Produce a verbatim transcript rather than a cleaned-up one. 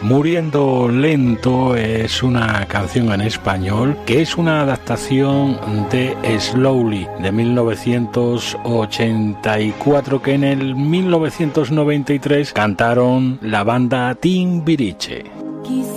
Muriendo Lento es una canción en español que es una adaptación de Slowly de mil novecientos ochenta y cuatro que en el mil novecientos noventa y tres cantaron la banda Timbiriche.